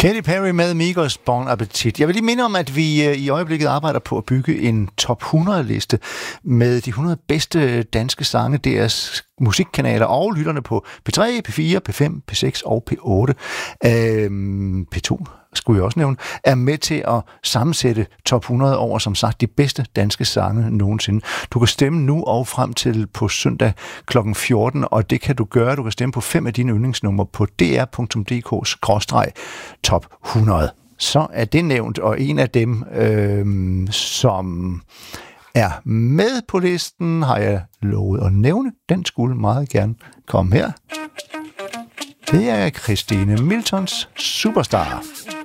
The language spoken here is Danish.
Katy Perry med Migos Bon Appetit. Jeg vil lige minde om, at vi i øjeblikket arbejder på at bygge en top 100-liste med de 100 bedste danske sange, deres musikkanaler og lytterne på P3, P4, P5, P6 og P8. P2 skulle jeg også nævne, er med til at sammensætte top 100 over, som sagt, de bedste danske sange nogensinde. Du kan stemme nu og frem til på søndag kl. 14, og det kan du gøre. Du kan stemme på 5 af dine yndlingsnumre på dr.dk/top 100. Så er det nævnt, og en af dem, som er med på listen, har jeg lovet at nævne. Den skulle meget gerne komme her. Det er Christine Miltons Superstar.